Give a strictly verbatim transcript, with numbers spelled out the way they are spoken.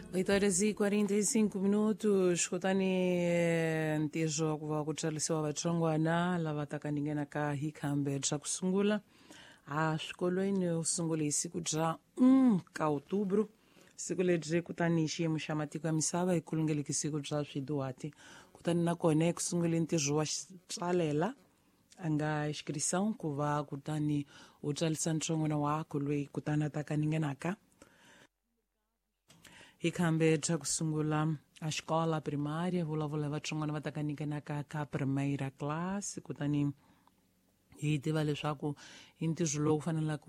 oito horas e quarenta e cinco minutos kutani eh, ntirho wa ku tsarisiwa vatsongwana lava taka ningena ka hikhambe bya ku sungula a swikolweni u sungule hi siku bya um ka outubro siku ledyi kutani xiyimo xa matiko ya misava hi kulungeleke siku bya swiduhati kutani nakona ku sungule ntirho wa tsalela a nga xikrisão ku va kutani u tsarisa ntsongwana wako loyi kutani a taka ningenaka hikhambe bya ku sungula a xikola primária vulavula vatsongwana va taka ningenaka ka primeira classe kutani hi tiva leswaku i ntirho lowu fanelaka